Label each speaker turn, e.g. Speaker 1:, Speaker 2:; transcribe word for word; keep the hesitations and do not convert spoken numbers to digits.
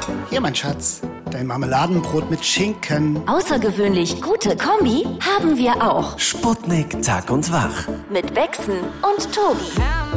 Speaker 1: Hier, mein Schatz, dein Marmeladenbrot mit Schinken.
Speaker 2: Außergewöhnlich gute Kombi haben wir auch.
Speaker 3: Sputnik Tag und Wach.
Speaker 2: Mit Bexen und Tobi.